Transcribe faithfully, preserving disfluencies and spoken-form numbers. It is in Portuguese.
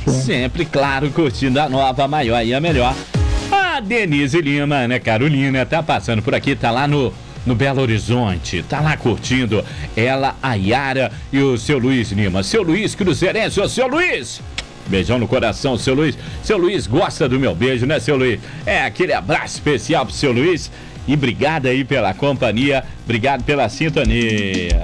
Sempre, claro, curtindo a nova, maior e a melhor. A Denise Lima, Ana Carolina, tá passando por aqui, tá lá no, no Belo Horizonte, tá lá curtindo. Ela, a Yara e o seu Luiz Lima. Seu Luiz Cruzeirense, ô seu Luiz! Beijão no coração, seu Luiz. Seu Luiz gosta do meu beijo, né, seu Luiz? É, aquele abraço especial pro seu Luiz. E obrigado aí pela companhia, obrigado pela sintonia.